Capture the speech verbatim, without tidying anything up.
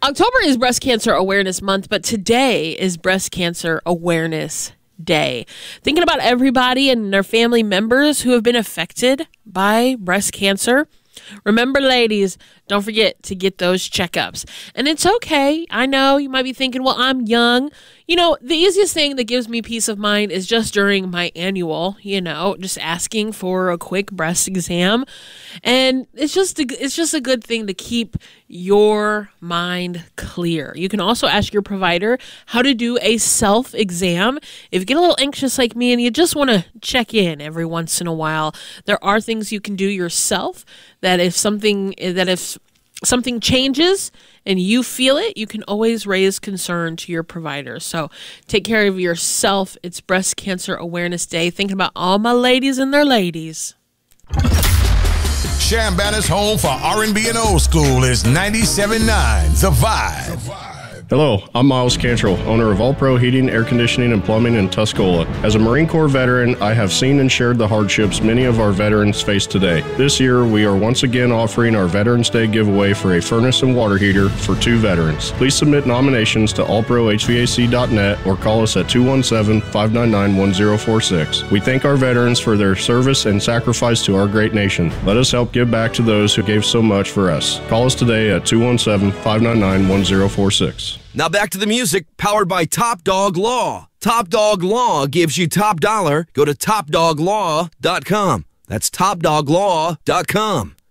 October is Breast Cancer Awareness Month, but today is Breast Cancer Awareness Day. Thinking about everybody and their family members who have been affected by breast cancer. Remember, ladies, don't forget to get those checkups. And it's okay. I know you might be thinking, well, I'm young. You know, the easiest thing that gives me peace of mind is just during my annual, you know, just asking for a quick breast exam. And it's just a, it's just a good thing to keep your mind clear. You can also ask your provider how to do a self-exam. If you get a little anxious like me and you just want to check in every once in a while, there are things you can do yourself that if something that if something changes and you feel it, you can always raise concern to your provider. So take care of yourself. It's Breast Cancer Awareness Day. Thinking about all my ladies and their ladies. Shambanna's home for R and B and old school is ninety-seven point nine The Vibe. Hello, I'm Miles Cantrell, owner of All Pro Heating, Air Conditioning, and Plumbing in Tuscola. As a Marine Corps veteran, I have seen and shared the hardships many of our veterans face today. This year, we are once again offering our Veterans Day giveaway for a furnace and water heater for two veterans. Please submit nominations to all pro H V A C dot net or call us at two one seven, five nine nine, one zero four six. We thank our veterans for their service and sacrifice to our great nation. Let us help give back to those who gave so much for us. Call us today at two one seven, five nine nine, one zero four six. Now back to the music, powered by Top Dog Law. Top Dog Law gives you top dollar. Go to top dog law dot com. That's top dog law dot com.